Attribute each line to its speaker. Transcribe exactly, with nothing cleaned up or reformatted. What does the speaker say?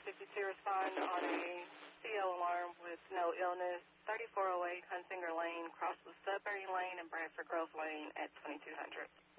Speaker 1: fifty-two respond on a C L alarm with no illness, thirty-four oh eight Hunsinger Lane, cross with Sudbury Lane and Bradford Grove Lane at twenty-two hundred.